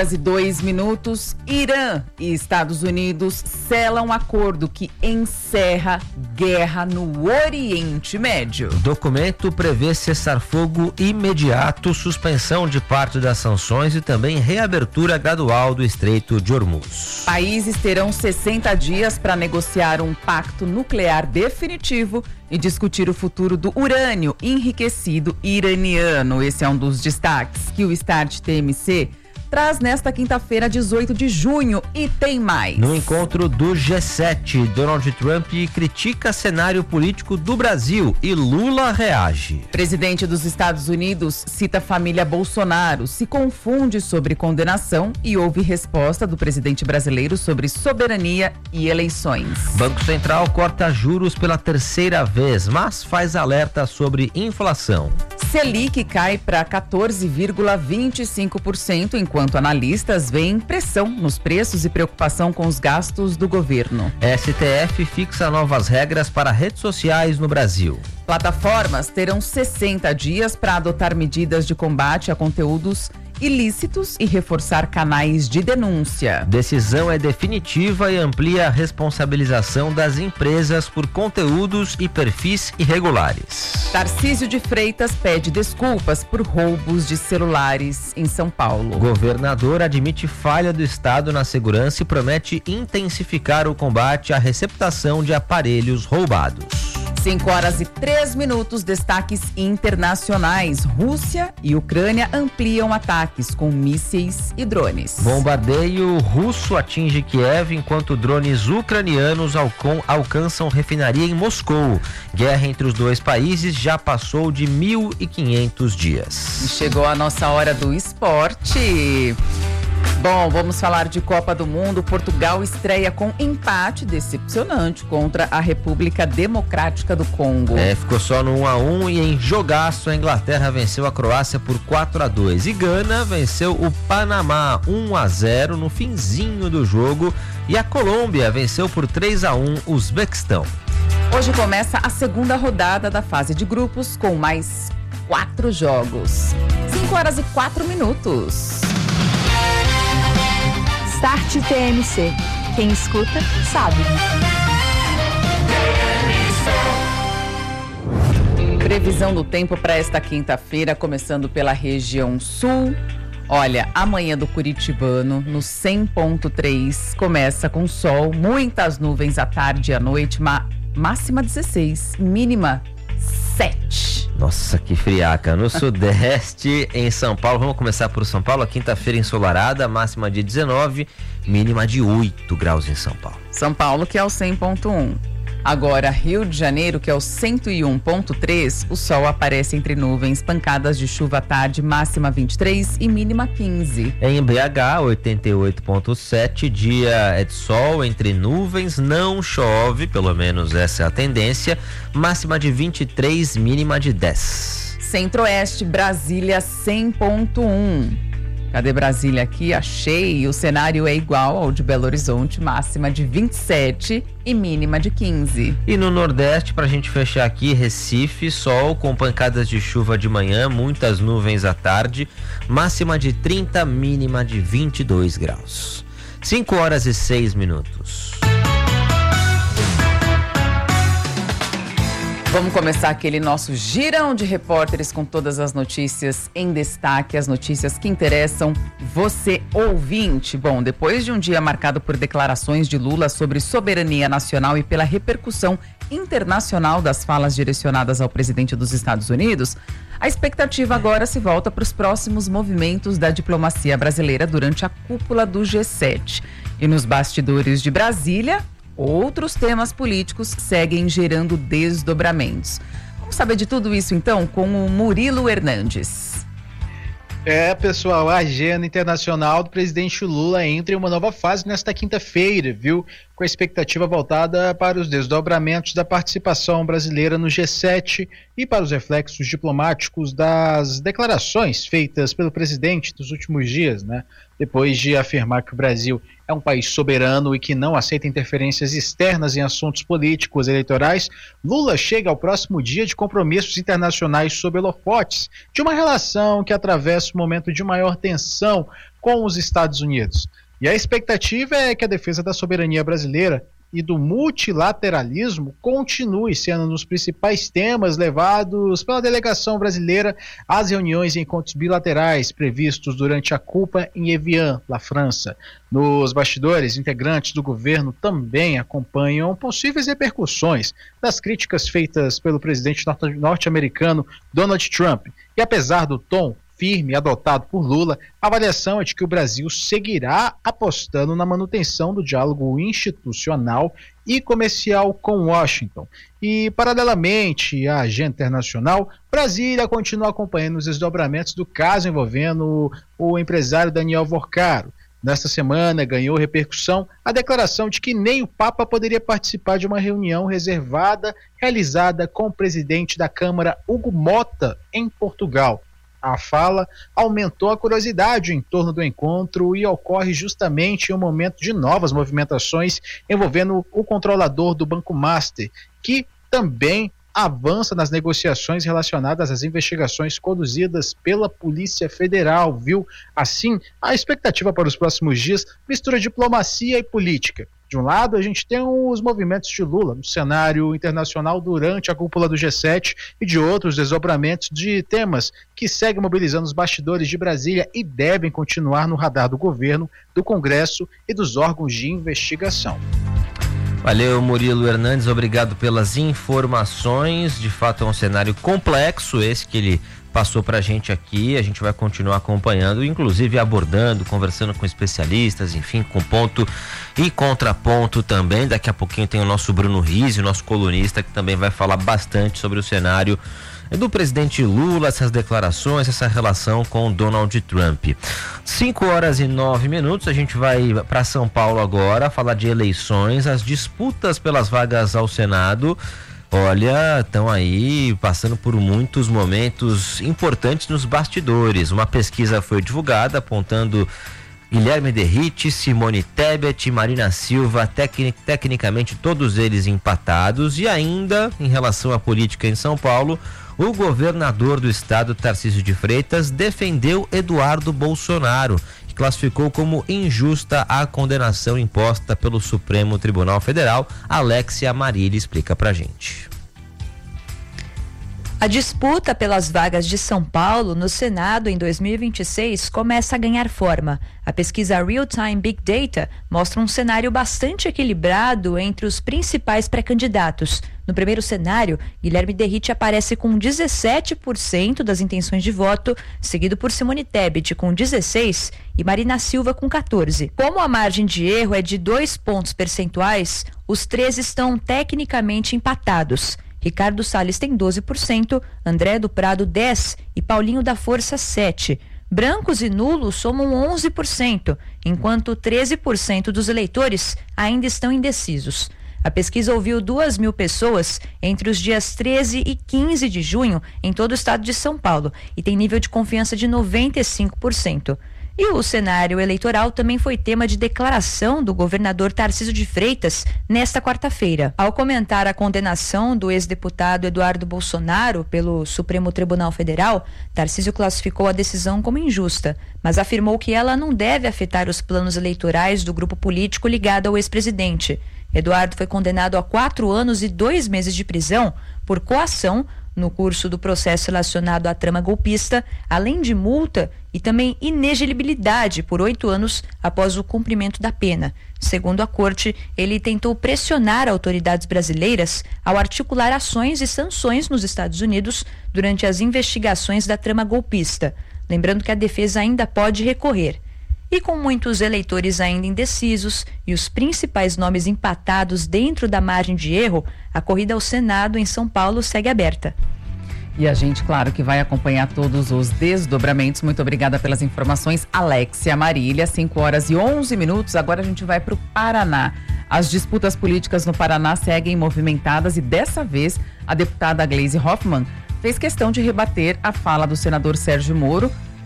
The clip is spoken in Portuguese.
2 minutos, Irã e Estados Unidos selam um acordo que encerra guerra no Oriente Médio. O documento prevê cessar-fogo imediato, suspensão de parte das sanções e também reabertura gradual do Estreito de Hormuz. Países terão 60 dias para negociar um pacto nuclear definitivo e discutir o futuro do urânio enriquecido iraniano. Esse é um dos destaques que o Start TMC traz nesta quinta-feira, 18 de junho, e tem mais. No encontro do G7, Donald Trump critica cenário político do Brasil e Lula reage. Presidente dos Estados Unidos cita a família Bolsonaro, se confunde sobre condenação e houve resposta do presidente brasileiro sobre soberania e eleições. Banco Central corta juros pela terceira vez, mas faz alerta sobre inflação. Selic cai para 14,25%, enquanto analistas veem pressão nos preços e preocupação com os gastos do governo. STF fixa novas regras para redes sociais no Brasil. Plataformas terão 60 dias para adotar medidas de combate a conteúdos ilícitos e reforçar canais de denúncia. Decisão é definitiva e amplia a responsabilização das empresas por conteúdos e perfis irregulares. Tarcísio de Freitas pede desculpas por roubos de celulares em São Paulo. Governador admite falha do Estado na segurança e promete intensificar o combate à receptação de aparelhos roubados. 5h03, destaques internacionais. Rússia e Ucrânia ampliam ataques com mísseis e drones. Bombardeio russo atinge Kiev enquanto drones ucranianos alcançam refinaria em Moscou. Guerra entre os dois países já passou de 1.500 dias. E chegou a nossa hora do esporte. Bom, vamos falar de Copa do Mundo. Portugal estreia com empate decepcionante contra a República Democrática do Congo. Ficou só no 1-1 e em jogaço a Inglaterra venceu a Croácia por 4-2 e Gana venceu o Panamá 1-0 no finzinho do jogo e a Colômbia venceu por 3-1 o Uzbequistão. Hoje começa a segunda rodada da fase de grupos com mais 4 jogos. 5h04. Start TMC. Quem escuta, sabe. Previsão do tempo para esta quinta-feira, começando pela região sul. Olha, amanhã do Curitibano, no 100.3, começa com sol, muitas nuvens à tarde e à noite, máxima 16, mínima 7. Nossa, que friaca. No sudeste, em São Paulo, vamos começar por São Paulo, a quinta-feira ensolarada, máxima de 19, mínima de 8 graus em São Paulo. São Paulo, que é o 100.1. Agora, Rio de Janeiro, que é o 101.3, o sol aparece entre nuvens, pancadas de chuva à tarde, máxima 23 e mínima 15. Em BH, 88.7, dia é de sol entre nuvens, não chove, pelo menos essa é a tendência, máxima de 23, mínima de 10. Centro-Oeste, Brasília, 100.1. Cadê Brasília aqui? Achei. O cenário é igual ao de Belo Horizonte, máxima de 27 e mínima de 15. E no Nordeste, pra gente fechar aqui, Recife, sol com pancadas de chuva de manhã, muitas nuvens à tarde, máxima de 30, mínima de 22 graus. 5h06. Vamos começar aquele nosso girão de repórteres com todas as notícias em destaque, as notícias que interessam você, ouvinte. Bom, depois de um dia marcado por declarações de Lula sobre soberania nacional e pela repercussão internacional das falas direcionadas ao presidente dos Estados Unidos, a expectativa agora se volta para os próximos movimentos da diplomacia brasileira durante a cúpula do G7. E nos bastidores de Brasília, outros temas políticos seguem gerando desdobramentos. Vamos saber de tudo isso, então, com o Murilo Hernandes. Pessoal, a agenda internacional do presidente Lula entra em uma nova fase nesta quinta-feira, viu? Com a expectativa voltada para os desdobramentos da participação brasileira no G7 e para os reflexos diplomáticos das declarações feitas pelo presidente dos últimos dias, né? depois de afirmar que o Brasil é um país soberano e que não aceita interferências externas em assuntos políticos eleitorais. Lula chega ao próximo dia de compromissos internacionais sob holofotes de uma relação que atravessa um momento de maior tensão com os Estados Unidos. E a expectativa é que a defesa da soberania brasileira e do multilateralismo continue sendo um dos principais temas levados pela delegação brasileira às reuniões e encontros bilaterais previstos durante a CUP em Evian, na França. Nos bastidores, integrantes do governo também acompanham possíveis repercussões das críticas feitas pelo presidente norte-americano Donald Trump. E apesar do tom firme adotado por Lula, a avaliação é de que o Brasil seguirá apostando na manutenção do diálogo institucional e comercial com Washington. E, paralelamente à agenda internacional, Brasília continua acompanhando os desdobramentos do caso envolvendo o empresário Daniel Vorcaro. Nesta semana ganhou repercussão a declaração de que nem o Papa poderia participar de uma reunião realizada com o presidente da Câmara, Hugo Mota, em Portugal. A fala aumentou a curiosidade em torno do encontro e ocorre justamente em um momento de novas movimentações envolvendo o controlador do Banco Master, que também avança nas negociações relacionadas às investigações conduzidas pela Polícia Federal, viu? Assim, a expectativa para os próximos dias mistura diplomacia e política. De um lado, a gente tem os movimentos de Lula no cenário internacional durante a cúpula do G7 e de outros desdobramentos de temas que seguem mobilizando os bastidores de Brasília e devem continuar no radar do governo, do Congresso e dos órgãos de investigação. Valeu, Murilo Hernandes, obrigado pelas informações. De fato é um cenário complexo esse que ele passou pra gente aqui. A gente vai continuar acompanhando, inclusive abordando, conversando com especialistas, enfim, com ponto e contraponto também. Daqui a pouquinho tem o nosso Bruno Rizzi, nosso colunista, que também vai falar bastante sobre o cenário do presidente Lula, essas declarações, essa relação com Donald Trump. 5h09, a gente vai para São Paulo agora falar de eleições, as disputas pelas vagas ao Senado. Olha, estão aí passando por muitos momentos importantes nos bastidores. Uma pesquisa foi divulgada apontando Guilherme Derrite, Simone Tebet, Marina Silva, tecnicamente todos eles empatados. E ainda, em relação à política em São Paulo, o governador do estado, Tarcísio de Freitas, defendeu Eduardo Bolsonaro, que classificou como injusta a condenação imposta pelo Supremo Tribunal Federal. Alexia Marília explica pra gente. A disputa pelas vagas de São Paulo no Senado em 2026 começa a ganhar forma. A pesquisa Real Time Big Data mostra um cenário bastante equilibrado entre os principais pré-candidatos. No primeiro cenário, Guilherme Derrite aparece com 17% das intenções de voto, seguido por Simone Tebet com 16% e Marina Silva com 14%. Como a margem de erro é de 2 pontos percentuais, os três estão tecnicamente empatados. Ricardo Salles tem 12%, André do Prado 10% e Paulinho da Força 7%. Brancos e nulos somam 11%, enquanto 13% dos eleitores ainda estão indecisos. A pesquisa ouviu 2.000 pessoas entre os dias 13 e 15 de junho em todo o estado de São Paulo e tem nível de confiança de 95%. E o cenário eleitoral também foi tema de declaração do governador Tarcísio de Freitas nesta quarta-feira. Ao comentar a condenação do ex-deputado Eduardo Bolsonaro pelo Supremo Tribunal Federal, Tarcísio classificou a decisão como injusta, mas afirmou que ela não deve afetar os planos eleitorais do grupo político ligado ao ex-presidente. Eduardo foi condenado a 4 anos e 2 meses de prisão por coação no curso do processo relacionado à trama golpista, além de multa e também inelegibilidade por 8 anos após o cumprimento da pena. Segundo a corte, ele tentou pressionar autoridades brasileiras ao articular ações e sanções nos Estados Unidos durante as investigações da trama golpista. Lembrando que a defesa ainda pode recorrer. E com muitos eleitores ainda indecisos e os principais nomes empatados dentro da margem de erro, a corrida ao Senado em São Paulo segue aberta. E a gente, claro, que vai acompanhar todos os desdobramentos. Muito obrigada pelas informações, Alexia Marília. 5h11. Agora a gente vai para o Paraná. As disputas políticas no Paraná seguem movimentadas e dessa vez a deputada Gleisi Hoffmann fez questão de rebater a fala do senador Sérgio Moro